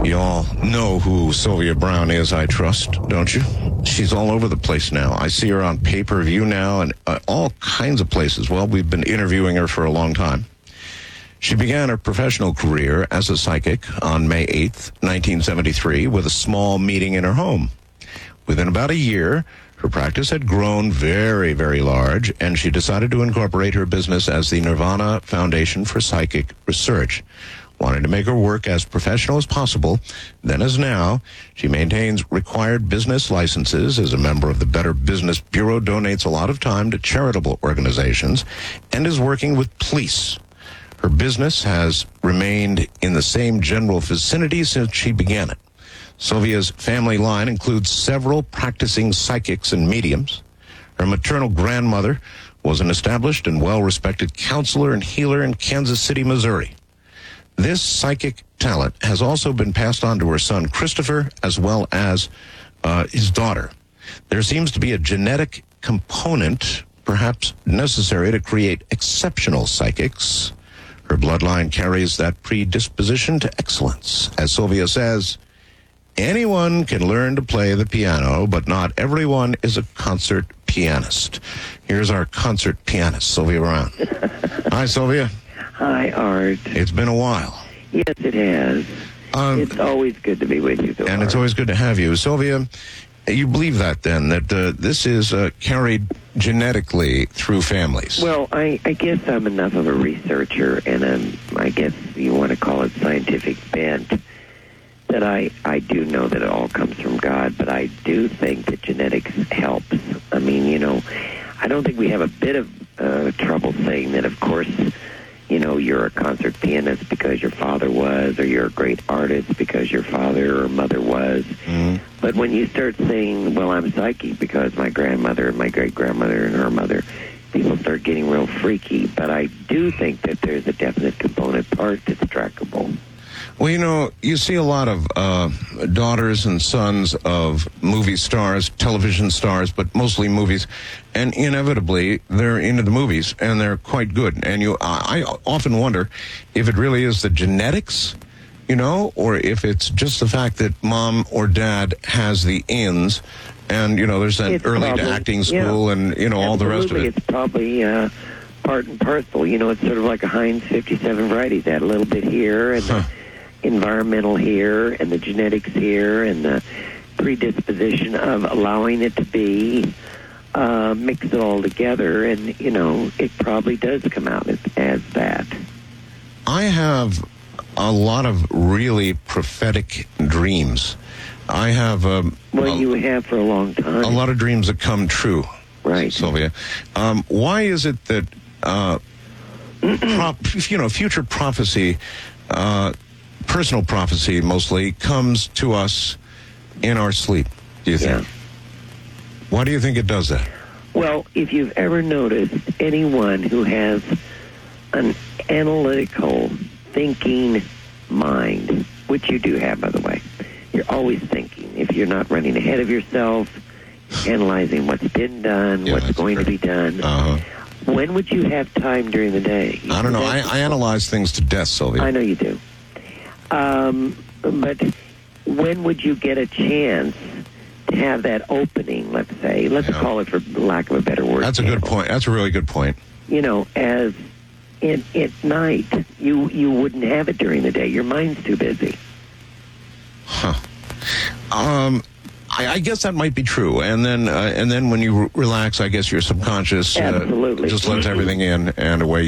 You all know who Sylvia Browne is, I trust, don't you? She's all over the place now. I see her on pay-per-view now and all kinds of places. Well, we've been interviewing her for a long time. She began her professional career as a psychic on May 8th, 1973, with a small meeting in her home. Within about a year, her practice had grown very, very large, and she decided to incorporate her business as the Nirvana Foundation for Psychic Research. Wanting to make her work as professional as possible, then as now, she maintains required business licenses, is a member of the Better Business Bureau, donates a lot of time to charitable organizations, and is working with police. Her business has remained in the same general vicinity since she began it. Sylvia's family line includes several practicing psychics and mediums. Her maternal grandmother was an established and well-respected counselor and healer in Kansas City, Missouri. This psychic talent has also been passed on to her son, Christopher, as well as his daughter. There seems to be a genetic component, perhaps necessary to create exceptional psychics. Her bloodline carries that predisposition to excellence. As Sylvia says, anyone can learn to play the piano, but not everyone is a concert pianist. Here's our concert pianist, Sylvia Browne. Hi, Sylvia. Hi, Art. It's been a while. Yes, it has. It's always good to be with you, though, and Art. It's always good to have you. Sylvia, you believe that, then, that this is carried genetically through families? Well, I guess I'm enough of a researcher, and I guess you want to call it scientific bent, that I do know that it all comes from God, but I do think that genetics helps. I mean, I don't think we have a bit of trouble saying that, of course, you're a concert pianist because your father was, or you're a great artist because your father or mother was. Mm-hmm. But when you start saying, well, I'm psychic because my grandmother and my great-grandmother and her mother, people start getting real freaky. But I do think that there's a definite component part that's trackable. Well, you see a lot of daughters and sons of movie stars, television stars, but mostly movies, and inevitably they're into the movies, and they're quite good. And I often wonder if it really is the genetics, or if it's just the fact that mom or dad has the ins, and, there's that early to acting school, and, all the rest of it. It's probably part and parcel. It's sort of like a Heinz 57 variety. That a little bit here, and the environmental here, and the genetics here, and the predisposition of allowing it to be, mix it all together, and, it probably does come out as that. I have a lot of really prophetic dreams. I have... you have for a long time. A lot of dreams that come true. Right. Sylvia. Why is it that, future prophecy... personal prophecy mostly comes to us in our sleep, do you think? Yeah. Why do you think it does that? Well, if you've ever noticed anyone who has an analytical thinking mind, which you do have, by the way, you're always thinking. If you're not running ahead of yourself, analyzing what's been done, what's going to be done. When would you have time during the day? I don't know. I analyze things to death, Sylvia. I know you do. But when would you get a chance to have that opening, let's say? Let's call it, for lack of a better word. That's a good point. That's a really good point. As at night, you wouldn't have it during the day. Your mind's too busy. Huh. I guess that might be true. And then when you relax, I guess your subconscious Absolutely. just lets everything in, and away